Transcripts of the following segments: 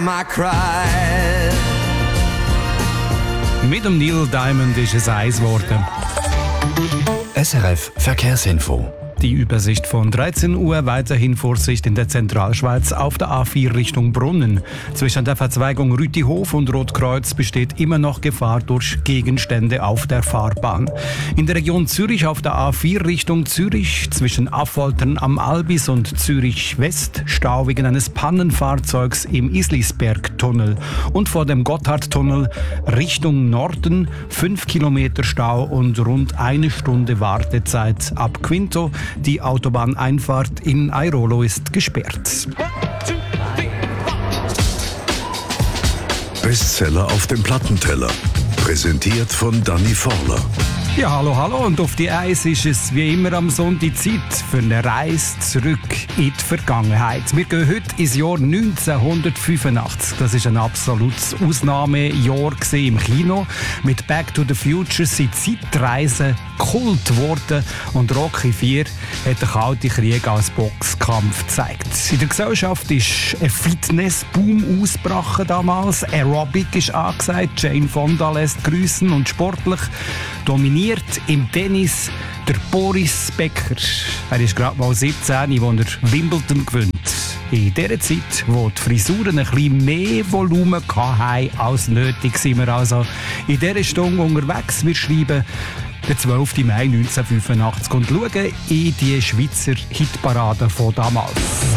time I cried. Mit dem Neil Diamond ist es eins geworden. SRF Verkehrsinfo. Die Übersicht von 13 Uhr, weiterhin Vorsicht in der Zentralschweiz auf der A4 Richtung Brunnen. Zwischen der Verzweigung Rütihof und Rotkreuz besteht immer noch Gefahr durch Gegenstände auf der Fahrbahn. In der Region Zürich auf der A4 Richtung Zürich zwischen Affoltern am Albis und Zürich West Stau wegen eines Pannenfahrzeugs im Islisbergtunnel. Und vor dem Gotthardtunnel Richtung Norden 5 Kilometer Stau und rund eine Stunde Wartezeit ab Quinto. Die Autobahneinfahrt in Airolo ist gesperrt. Bestseller auf dem Plattenteller. Präsentiert von Danny Forler. Ja, hallo und auf die Eis ist es wie immer am Sonntag Zeit für eine Reise zurück in die Vergangenheit. Wir gehen heute ins Jahr 1985. Das ist ein absolutes Ausnahmejahr im Kino. Mit Back to the Future sind Zeitreisen Kult geworden und Rocky IV hat den Kalten Krieg als Boxkampf gezeigt. In der Gesellschaft ist ein Fitnessboom ausgebrochen damals. Aerobic ist angesagt, Jane Fonda lässt grüßen und sportlich dominiert im Tennis der Boris Becker. Er ist gerade mal 17, als er Wimbledon gewinnt. In der Zeit, wo die Frisuren ein bisschen mehr Volumen hatten als nötig, sind wir also in dieser Stunde unterwegs. Wir schreiben den 12. Mai 1985 und schauen in die Schweizer Hitparade von damals.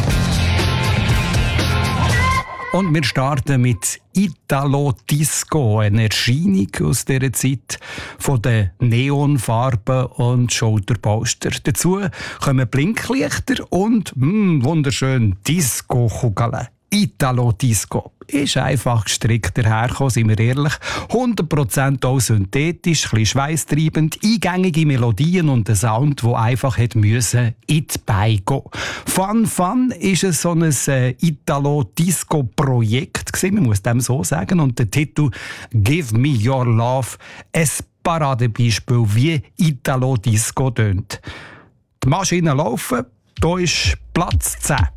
Und wir starten mit Italo Disco, eine Erscheinung aus dieser Zeit von den Neonfarben und Schulterposter. Dazu kommen Blinklichter und wunderschön Disco-Kugeln. Italo Disco ist einfach gestrickt dahergekommen, sind wir ehrlich. 100% auch synthetisch, ein bisschen schweisstreibend, eingängige Melodien und ein Sound, der einfach in die Beine gehen. Fun ist es so ein Italo-Disco-Projekt gewesen, man muss dem so sagen. Und der Titel «Give Me Your Love», ein Paradebeispiel, wie Italo-Disco tönt. Die Maschinen laufen, da ist Platz 10.